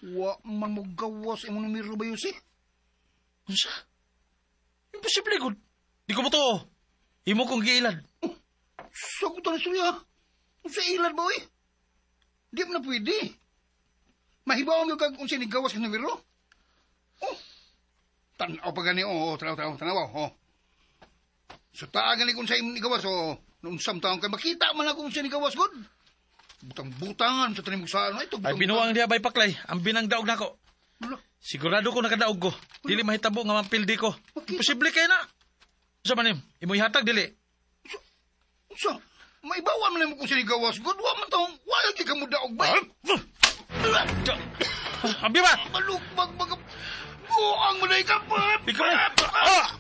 Wa man mo gawas imong numero ba Yossi? Unsa? Imposible gud. Di ko mo to. Imo kong giilad. Sagot na siya. Sa ilad ba Di mo na pwede. Mahibaw mo kag unsa ni gawas ka numero? Tanaw pa gani tanaw. So taagan ni kung sa imong gawas noong samtaon kay makita man ako unsa ni gawas gud. Butang-butangan sa tanim sa ano ito. Ay binuang diha bay paklay. Ang binangdaog nako. Sigurado ko nakadaog ko. Dili mahitabo nga mampildi ko. Imposible kay na. Sa manim, imo ihatag dili. So, may bawa man mo kung sinigawas gud. Wa man taong wala di ka mo daog ba? Ambi ba? Malukbag mga buang mo na ikapat. Ikaw